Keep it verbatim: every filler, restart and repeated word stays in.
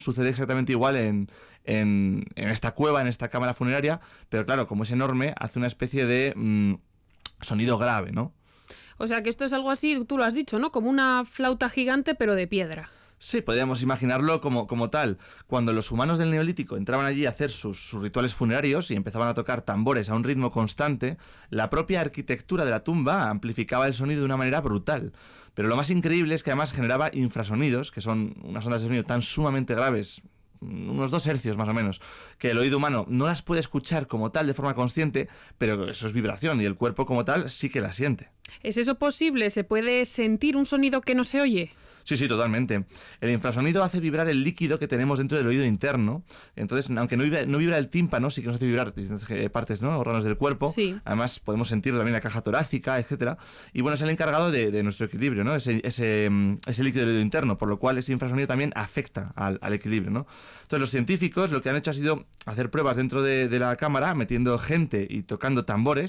sucede exactamente igual en, en, en esta cueva, en esta cámara funeraria, pero claro, como es enorme, hace una especie de mmm, sonido grave, ¿no? O sea que esto es algo así, tú lo has dicho, ¿no? Como una flauta gigante, pero de piedra. Sí, podríamos imaginarlo como, como tal. Cuando los humanos del Neolítico entraban allí a hacer sus, sus rituales funerarios y empezaban a tocar tambores a un ritmo constante, la propia arquitectura de la tumba amplificaba el sonido de una manera brutal. Pero lo más increíble es que además generaba infrasonidos, que son unas ondas de sonido tan sumamente graves, unos dos hercios más o menos, que el oído humano no las puede escuchar como tal de forma consciente, pero eso es vibración y el cuerpo como tal sí que la siente. ¿Es eso posible? ¿Se puede sentir un sonido que no se oye? Sí, sí, totalmente. El infrasonido hace vibrar el líquido que tenemos dentro del oído interno. Entonces, aunque no vibra, no vibra el tímpano, sí que nos hace vibrar distintas partes, ¿no? Órganos del cuerpo. Sí. Además, podemos sentir también la caja torácica, etcétera. Y bueno, es el encargado de, de nuestro equilibrio, ¿no? Ese, ese, ese líquido del oído interno, por lo cual ese infrasonido también afecta al, al equilibrio, ¿no? Entonces, los científicos lo que han hecho ha sido hacer pruebas dentro de, de la cámara, metiendo gente y tocando tambores,